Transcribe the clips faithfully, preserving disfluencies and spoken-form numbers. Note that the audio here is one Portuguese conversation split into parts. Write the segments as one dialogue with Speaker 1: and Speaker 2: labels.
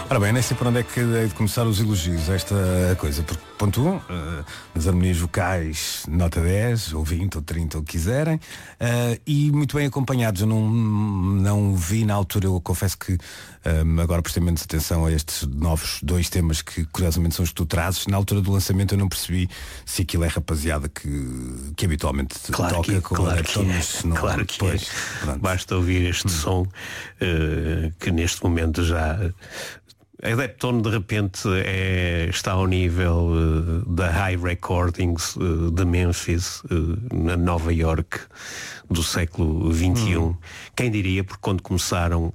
Speaker 1: Ora bem, nem sei para onde é que hei de começar os elogios a esta coisa, porque ponto um, uh, nas harmonias vocais nota dez, ou vinte, ou trinta, ou quiserem, uh, e muito bem acompanhados. Eu não, não vi na altura, eu confesso que um, agora prestei menos atenção a estes novos dois temas que curiosamente são os que tu trazes. Na altura do lançamento eu não percebi se aquilo é rapaziada que, que habitualmente
Speaker 2: claro
Speaker 1: toca
Speaker 2: que,
Speaker 1: com
Speaker 2: claro
Speaker 1: a
Speaker 2: que é,
Speaker 1: não,
Speaker 2: claro que
Speaker 1: depois,
Speaker 2: é. Basta ouvir este hum. som uh, que neste momento já... A Deptone de repente é, está ao nível uh, da High Recordings uh, de Memphis, uh, na Nova York do século vinte e um. Hum. Quem diria, porque quando começaram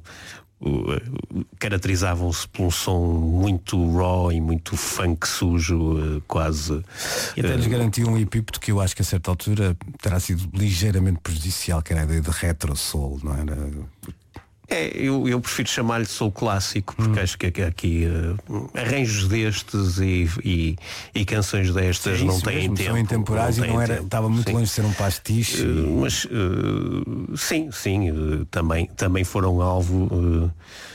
Speaker 2: uh, caracterizavam-se por um som muito raw e muito funk sujo, uh, quase.
Speaker 1: E até lhes garantiu um epípeto que eu acho que a certa altura terá sido ligeiramente prejudicial, que era a ideia de retro soul, não era?
Speaker 2: É, eu, eu prefiro chamar-lhe soul clássico, porque hum. acho que aqui uh, arranjos destes e, e, e canções destas sim, não têm mesmo, tempo.
Speaker 1: São intemporais e não era, estava muito sim. longe de ser um pastiche.
Speaker 2: Uh,
Speaker 1: e...
Speaker 2: Mas uh, sim, sim, uh, também, também foram alvo uh,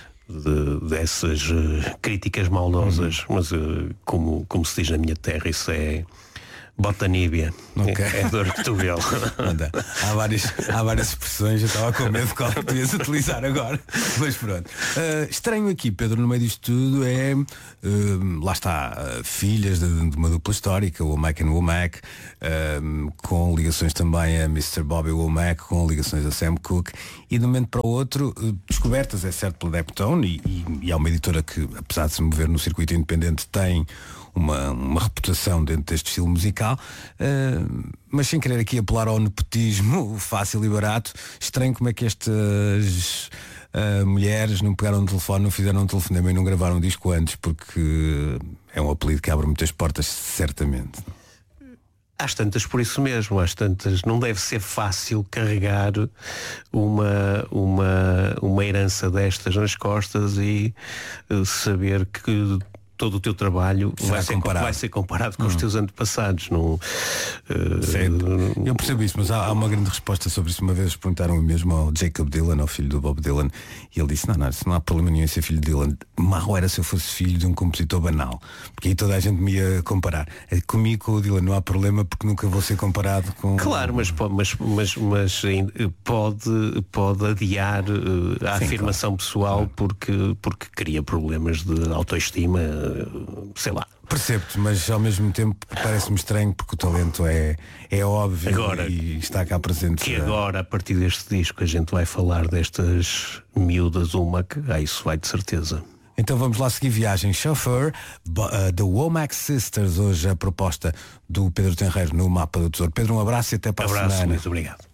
Speaker 2: de, dessas uh, críticas maldosas, hum. mas uh, como, como se diz na minha terra, isso é botaníbia. Okay. É dor de cotovelo.
Speaker 1: há, várias, há várias expressões, eu estava com medo de qual que tu ias utilizar agora. Mas pronto. Uh, estranho aqui, Pedro, no meio disto tudo é uh, lá está, uh, filhas de, de uma dupla histórica, o Womack and Womack, uh, com ligações também a mister Bobby Womack, com ligações a Sam Cooke, e de um momento para o outro, uh, descobertas, é certo, pela Deptone, e, e, e há uma editora que, apesar de se mover no circuito independente, tem Uma, uma reputação dentro deste estilo musical, uh, mas sem querer aqui apelar ao nepotismo fácil e barato, estranho como é que estas uh, mulheres não pegaram no telefone, não fizeram um telefonema e não gravaram um disco antes, porque é um apelido que abre muitas portas, certamente.
Speaker 2: Às tantas por isso mesmo, às tantas não deve ser fácil carregar uma, uma, uma herança destas nas costas e uh, saber que todo o teu trabalho vai ser, vai ser comparado com hum. os teus antepassados. Não, uh,
Speaker 1: eu percebo isso, mas há, há uma grande resposta sobre isso. Uma vez perguntaram mesmo ao Jacob Dylan, ao filho do Bob Dylan, e ele disse, não, não, não há problema nenhum em ser filho de Dylan. Mal era se eu fosse filho de um compositor banal, porque aí toda a gente me ia comparar. Comigo, com o Dylan, não há problema, porque nunca vou ser comparado com...
Speaker 2: Claro, mas, mas, mas, mas pode, pode adiar a Sim, afirmação claro. pessoal claro. porque, porque cria problemas de autoestima, sei lá.
Speaker 1: Percebo-te, mas ao mesmo tempo parece-me estranho, porque o talento é, é óbvio agora, e está cá presente.
Speaker 2: Que agora, a partir deste disco, a gente vai falar destas miúdas Womack, ah, isso vai de certeza.
Speaker 1: Então vamos lá seguir viagem. Chauffeur, uh, The Womack Sisters, hoje a proposta do Pedro Tenreiro no Mapa do Tesouro. Pedro, um abraço e até para
Speaker 2: a semana.
Speaker 1: Abraço,
Speaker 2: muito obrigado.